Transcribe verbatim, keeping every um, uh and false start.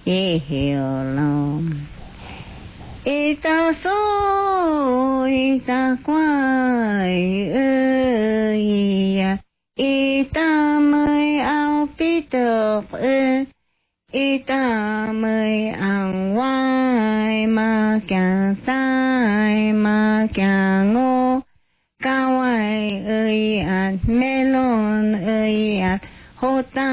y hiểu lòng y ta số y ta quay ơi y ta mới ao Peter ơi y ta mới ăn hoài mà càng sai mà càng ngô cao ai ơi ăn melon ơi ăn hồ ta